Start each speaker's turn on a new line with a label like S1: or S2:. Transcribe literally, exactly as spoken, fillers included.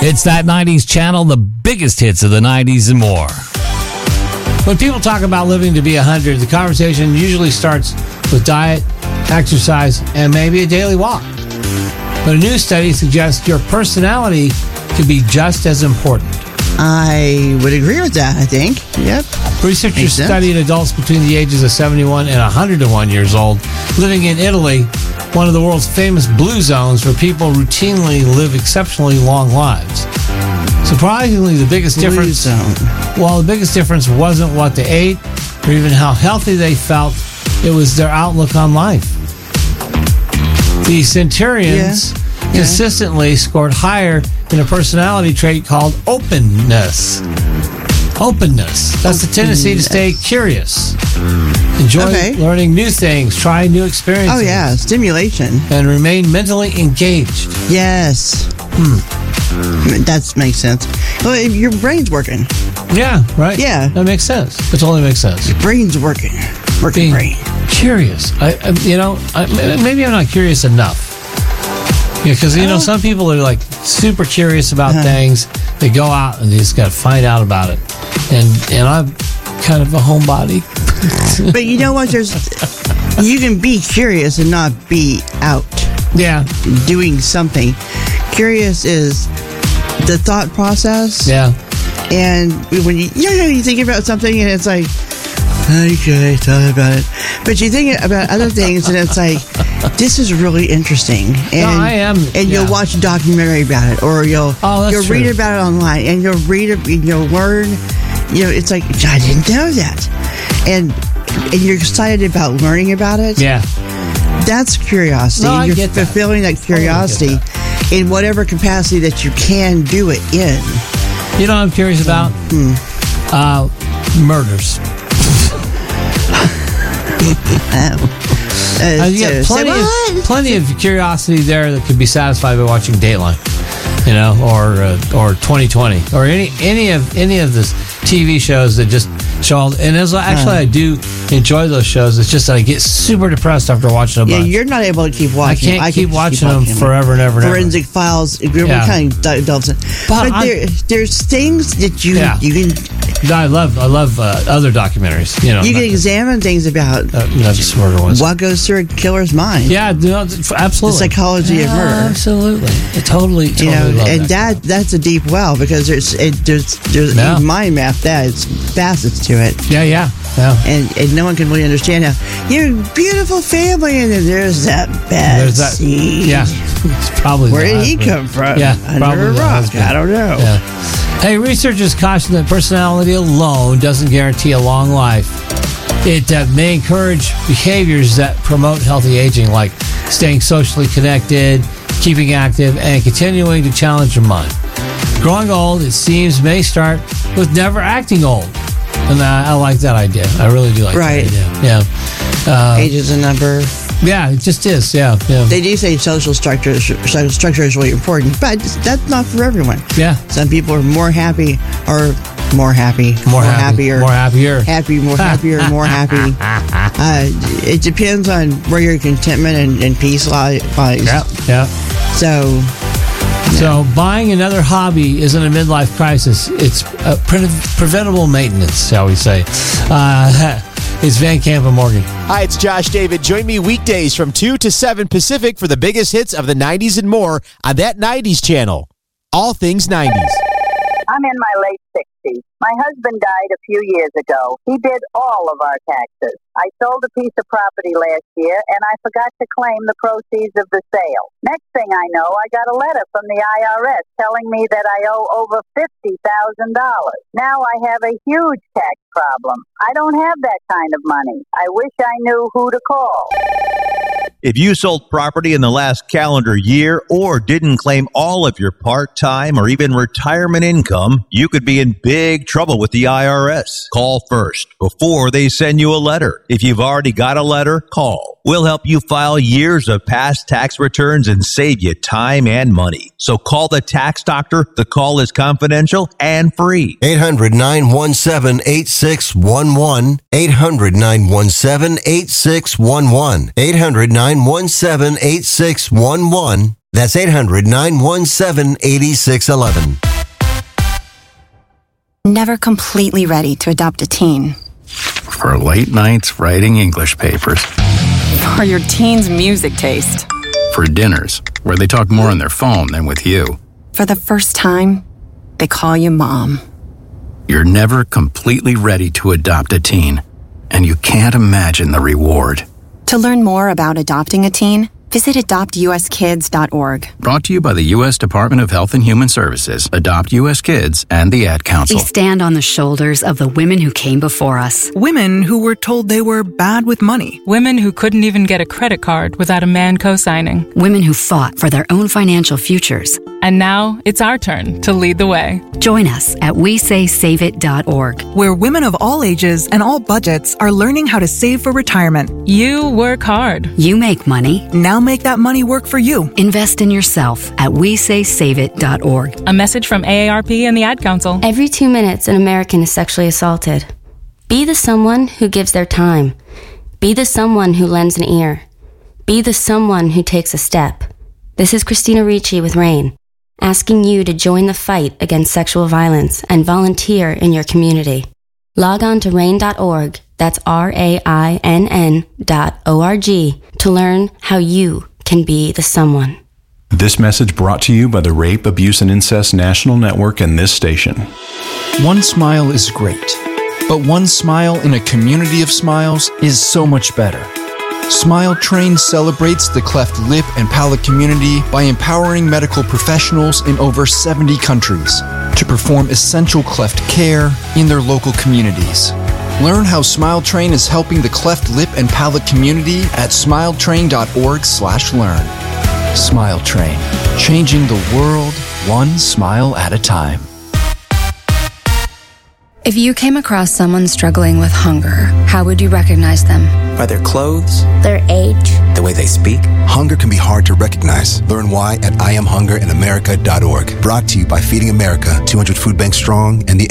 S1: It's That nineties Channel, the biggest hits of the nineties and more. When people talk about living to be one hundred, the conversation usually starts with diet, exercise, and maybe a daily walk. But a new study suggests your personality could be just as important.
S2: I would agree with that, I think. Yep.
S1: Researchers studied adults between the ages of seventy-one and one hundred one years old living in Italy, one of the world's famous blue zones where people routinely live exceptionally long lives. Surprisingly, the biggest
S2: Blue
S1: difference,
S2: zone.
S1: well, the biggest difference wasn't what they ate or even how healthy they felt. It was their outlook on life. The Centurions
S2: Yeah. Yeah.
S1: consistently scored higher in a personality trait called openness. Openness. That's the tendency to stay curious. Enjoy
S2: Okay.
S1: learning new things, try new experiences.
S2: Oh, yeah. Stimulation.
S1: And remain mentally engaged.
S2: Yes.
S1: Hmm.
S2: That makes sense. Well, if your brain's working.
S1: Yeah, right?
S2: Yeah.
S1: That makes sense. It totally makes sense.
S2: Your brain's working. Working
S1: Being
S2: brain.
S1: curious. I, I, you know, I, maybe I'm not curious enough. Yeah, because, you know,
S2: Oh.
S1: some people are like super curious about
S2: Uh-huh.
S1: things. They go out and they just got to find out about it. And and I'm kind of a homebody.
S2: But you know what? There's you can be curious and not be out
S1: Yeah.
S2: doing something. Curious is the thought process.
S1: Yeah.
S2: And when you you know you think about something and it's like, okay, tell me about it. But you think about other things and it's like, this is really interesting. And
S1: I am,
S2: And
S1: yeah.
S2: you'll watch a documentary about it, or you'll
S1: Oh, that's
S2: you'll
S1: true.
S2: read about it online, and you'll read it, and you'll learn. You know, it's like, I didn't know that, and and you're excited about learning about it.
S1: Yeah.
S2: That's curiosity.
S1: No, I
S2: You're
S1: get that.
S2: fulfilling that curiosity
S1: Totally
S2: in whatever capacity that you can do it in.
S1: You know what I'm curious about?
S2: Hmm.
S1: Uh, murders.
S2: Uh,
S1: Uh, you got
S2: so-
S1: plenty,
S2: so what?
S1: of, plenty of curiosity there that could be satisfied by watching Dateline, you know, or uh, or twenty twenty, or any any of any of the T V shows that just show. All, and as actually, I do enjoy those shows. It's just that I get super depressed after watching a
S2: Yeah,
S1: bunch.
S2: you're not able to keep
S1: I
S2: watching.
S1: can't
S2: can
S1: keep
S2: just
S1: watching them forever and ever and ever.
S2: Forensic Files. We're
S1: Yeah.
S2: kind of delves in.
S1: But
S2: But,
S1: I'm-
S2: there, there's things that you
S1: Yeah.
S2: you can
S1: No, I love I love uh, other documentaries. You know,
S2: you can
S1: not,
S2: examine things about
S1: uh, not just murder ones.
S2: what goes through a killer's mind.
S1: Yeah, no, absolutely.
S2: The psychology of
S1: Yeah,
S2: murder.
S1: Absolutely, it totally, totally
S2: You know,
S1: love
S2: and
S1: that.
S2: that that's a deep well because there's it, there's there's
S1: Yeah.
S2: you mind map that it's facets to it,
S1: Yeah, yeah, yeah.
S2: and and no one can really understand how you're a beautiful family, and then there's that bad
S1: There's that.
S2: seed.
S1: Yeah, it's probably
S2: Where
S1: the
S2: did he
S1: husband.
S2: come from?
S1: Yeah,
S2: Under
S1: probably
S2: a
S1: the
S2: rock.
S1: husband.
S2: I don't know.
S1: Yeah. Hey, researchers caution that personality alone doesn't guarantee a long life. It uh, may encourage behaviors that promote healthy aging, like staying socially connected, keeping active, and continuing to challenge your mind. Growing old, it seems, may start with never acting old. And I, I like that idea. I really do like
S2: Right.
S1: that idea. Yeah. Uh,
S2: Age is a number.
S1: yeah, it just is. Yeah. Yeah.
S2: They do say social structure social structure is really important, but that's not for everyone.
S1: yeah.
S2: Some people are more happy or more happy,
S1: More, happy,
S2: happier,
S1: More happier.
S2: happy, more happier, more happy. Uh, it depends on where your contentment and, and peace li- lies.
S1: Yeah. Yeah.
S2: So,
S1: So buying another hobby isn't a midlife crisis. It's a pre- preventable maintenance, shall we say. Uh, it's Van Camp and Morgan.
S3: Hi, it's Josh David. Join me weekdays from two to seven Pacific for the biggest hits of the nineties and more on That nineties Channel. All things nineties.
S4: I'm in my late sixties. My husband died a few years ago. He did all of our taxes. I sold a piece of property last year, and I forgot to claim the proceeds of the sale. Next thing I know, I got a letter from the I R S telling me that I owe over fifty thousand dollars. Now I have a huge tax problem. I don't have that kind of money. I wish I knew who to call.
S5: If you sold property in the last calendar year or didn't claim all of your part-time or even retirement income, you could be in big trouble with the I R S. Call first before they send you a letter. If you've already got a letter, call. We'll help you file years of past tax returns and save you time and money. So call the tax doctor. The call is confidential and free.
S6: eight hundred, nine one seven, eight six one one. eight hundred, nine one seven, eight six one one. eight hundred, nine one seven, eight six one one. That's eight hundred, nine one seven, eight six one one.
S7: Never completely ready to adopt a teen.
S8: For late nights writing English papers.
S7: For your teen's music taste.
S8: For dinners, where they talk more on their phone than with you.
S7: For the first time, they call you mom.
S8: You're never completely ready to adopt a teen, and you can't imagine the reward.
S7: To learn more about adopting a teen, visit adopt u s kids dot org.
S8: Brought to you by the U S Department of Health and Human Services, Adopt U S Kids, and the Ad Council.
S9: We stand on the shoulders of the women who came before us.
S10: Women who were told they were bad with money.
S11: Women who couldn't even get a credit card without a man co-signing.
S9: Women who fought for their own financial futures.
S11: And now it's our turn to lead the way.
S9: Join us at we say save it dot org,
S10: where women of all ages and all budgets are learning how to save for retirement.
S11: You work hard.
S9: You make money.
S10: Now make that money work for you.
S9: Invest in yourself at we say save it dot org.
S11: A message from A A R P and the Ad Council.
S12: Every two minutes, an American is sexually assaulted. Be the someone who gives their time. Be the someone who lends an ear. Be the someone who takes a step. This is Christina Ricci with RAINN, asking you to join the fight against sexual violence and volunteer in your community. Log on to rainn dot org, that's R A I N N dot O R G, to learn how you can be the someone.
S13: This message brought to you by the Rape, Abuse, and Incest National Network and this station.
S14: One smile is great, but one smile in a community of smiles is so much better. Smile Train celebrates the cleft lip and palate community by empowering medical professionals in over seventy countries to perform essential cleft care in their local communities. Learn how Smile Train is helping the cleft lip and palate community at smile train dot org slash learn. Smile Train, changing the world one smile at a time.
S15: If you came across someone struggling with hunger, how would you recognize them?
S16: By their clothes,
S17: their age,
S16: the way they speak.
S18: Hunger can be hard to recognize. Learn why at I am hunger in america dot org. Brought to you by Feeding America, two hundred Food Bank Strong, and the